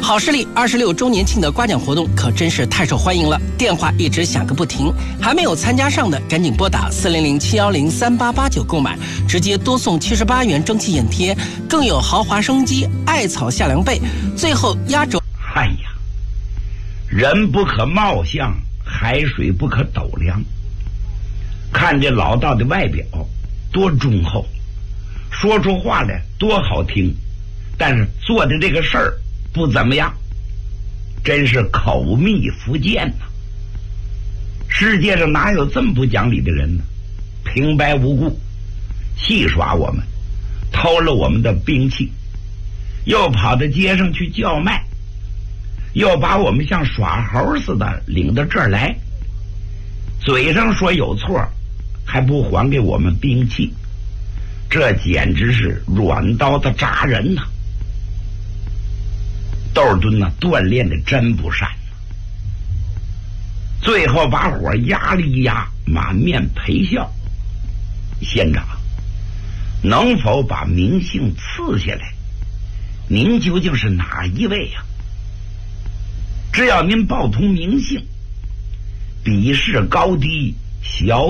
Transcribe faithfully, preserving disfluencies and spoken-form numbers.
好视力二十六周年庆的刮奖活动可真是太受欢迎了，电话一直响个不停。还没有参加上的，赶紧拨打四零零七幺零三八八九购买，直接多送七十八元蒸汽眼贴，更有豪华升级艾草夏凉被，最后压轴。 哎呀，人不可貌相，海水不可斗量。看这老道的外表多忠厚，说出话来多好听，但是做的这个事儿不怎么样，真是口蜜腹剑呐、啊！世界上哪有这么不讲理的人呢？平白无故戏耍我们，偷了我们的兵器，又跑到街上去叫卖，又把我们像耍猴似的领到这儿来，嘴上说有错，还不还给我们兵器，这简直是软刀子扎人呐、啊！窦尔敦呢、啊，锻炼的真不善、啊，最后把火压了一压，满面陪笑。县长，能否把名姓赐下来？您究竟是哪一位呀、啊？只要您报通名姓，比试高低小